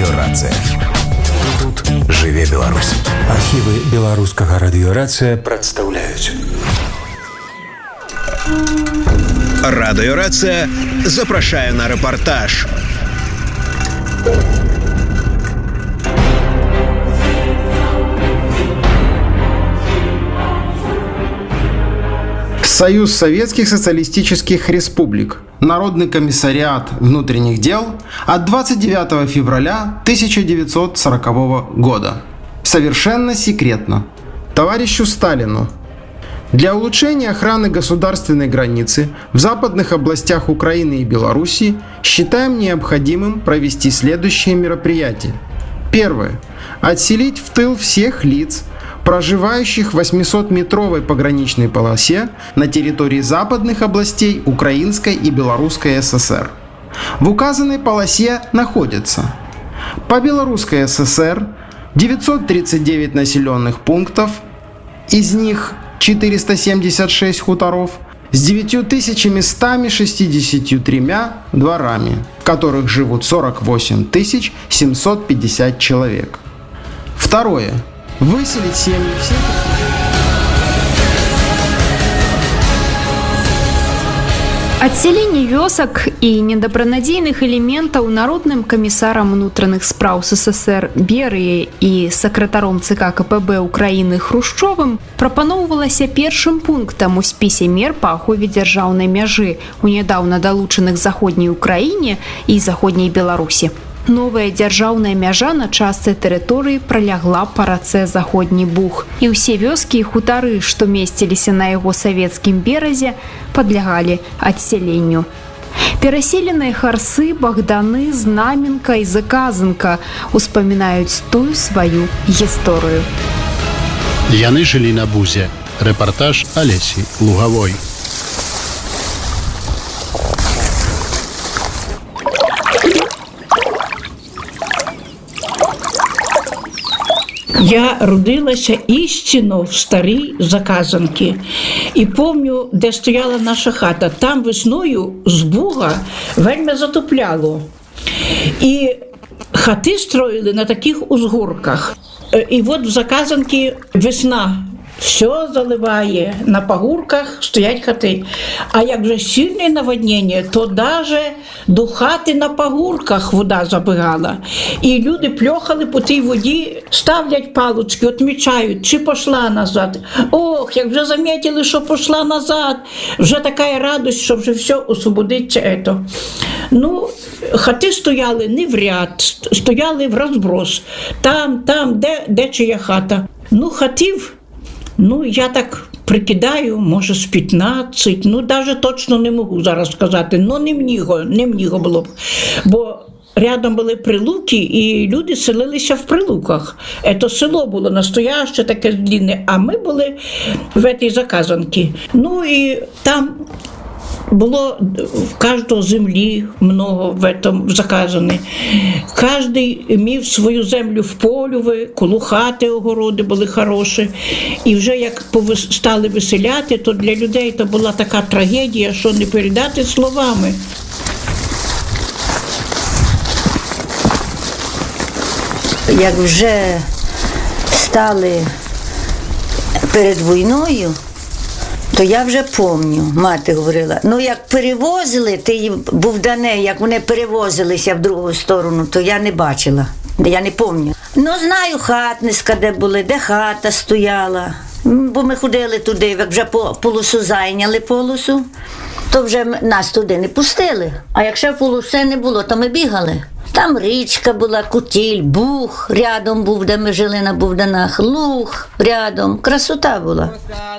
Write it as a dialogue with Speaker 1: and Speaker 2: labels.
Speaker 1: Радыёрацыя. Тут жыве Беларусь.
Speaker 2: Архівы беларускага радыёрацыя прадстаўляюць.
Speaker 3: Радыёрацыя запрашае на рэпартаж.
Speaker 4: Союз Советских Социалистических Республик. Народный комиссариат внутренних дел от 29 февраля 1940 года. Совершенно секретно. Товарищу Сталину. Для улучшения охраны государственной границы в западных областях Украины и Белоруссии считаем необходимым провести следующие мероприятия. Первое. Отселить в тыл всех лиц, проживающих в 800-метровой пограничной полосе на территории западных областей Украинской и Белорусской ССР. В указанной полосе находятся по Белорусской ССР 939 населенных пунктов, из них 476 хуторов, с 9163 дворами, в которых живут 48 750 человек. Второе. Выселить семьи всех...
Speaker 5: Адселенне вёсак і недабранадзейных элементаў народным камісарам унутраных спраў СССР Берыяй і сакратаром ЦК КПБ Украіны Хрушчовым прапаноўвалася першым пунктам у спісе мер па ахове дзяржаўнай мяжы у нядаўна далучаных заходняй Украіне і заходняй Беларусі. Новая дзяржаўная мяжа на частцы тэрыторыі пролягла па рацэ Заходні Буг, і ўсе вёскі і хутары, што месціліся на яго савецкім беразе, падлягалі адселенню. Пераселеныя Харсы, Богданы, Знаменка і Заказанка успамінаюць тую сваю гісторыю.
Speaker 6: Яны жылі на Бузе. Рэпартаж Алесі Лугавой.
Speaker 7: Я родилася істинно в старій Заказанці. І пам'ятаю, де стояла наша хата. Там весною з Буга вельми затопляло. І хати строїли на таких узгорках. І от в Заказанці весна. Все заливає, на пагорках стоять хати. А як вже сильне наводнення, то навіть до хати на пагорках вода забігала. І люди пльохали по тій воді, ставлять палочки, відмічають, чи пішла назад. Ох, як вже замітили, що пішла назад, вже така радість, що вже все освободиться. Ну, хати стояли не в ряд, стояли в розброс. Там, де чия хата. Ну, хатів, я так прикидаю, може з 15, навіть точно не можу зараз сказати, не много було б. Бо рядом були прилуки, і люди селилися в прилуках. Це село було настояще, таке длинне, а ми були в цій Заказанці. І там було в кожного землі много в Заказані. Кожен мав свою землю в полюві, коло хати огороди були хороші. І вже як стали виселяти, то для людей це була така трагедія, що не передати словами.
Speaker 8: Як вже стали перед війною, то я вже пам'ятаю, мати говорила, як перевозили, ти був дане, як вони перевозилися в другу сторону, то я не бачила, я не пам'ятаю. Знаю хатниська, де були, де хата стояла, бо ми ходили туди, як вже полосу зайняли полосу, то вже нас туди не пустили. А якщо полоси не було, то ми бігали. Там річка була, Кутіль, Буг рядом був, де ми жили на Богданах, Луг рядом, красота була.